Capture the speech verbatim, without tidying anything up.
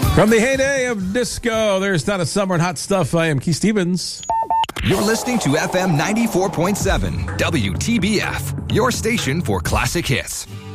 From the heyday of disco, there's not a summer and hot stuff. I am Keith Stevens. You're listening to F M ninety-four point seven, W T B F, your station for classic hits.